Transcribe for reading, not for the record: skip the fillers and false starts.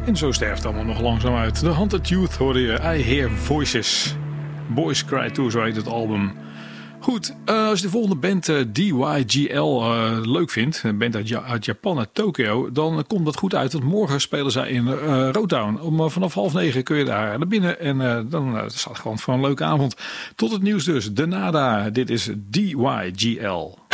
En zo sterft allemaal nog langzaam uit. The Haunted Youth hoorde je. I Hear Voices. Boys Cry Too, zo heet het album. Goed, als je de volgende band DYGL leuk vindt, een band uit Japan, uit Tokio, dan komt dat goed uit. Want morgen spelen zij in Roadtown. Vanaf 8:30 kun je daar naar binnen en dan staat gewoon voor een leuke avond. Tot het nieuws dus. De Nada, dit is DYGL.